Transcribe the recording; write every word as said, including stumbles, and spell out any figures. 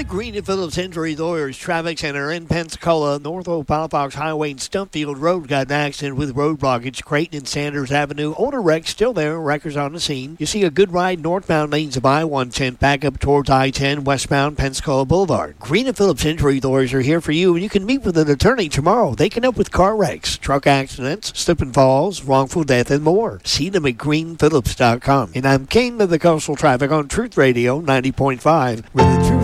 Green and Phillips Injury Lawyers Traffic Center in Pensacola. North Oak Palafox Highway and Stumpfield Road got an accident with road blockage. Creighton and Sanders Avenue. Owner wreck still there. Wreckers on the scene. You see a good ride northbound lanes of I one ten back up towards I ten westbound Pensacola Boulevard. Green and Phillips Injury Lawyers are here for you, and you can meet with an attorney tomorrow. They can help with car wrecks, truck accidents, slip and falls, wrongful death, and more. See them at green phillips dot com. And I'm Kane of the Coastal Traffic on Truth Radio ninety point five, where the truth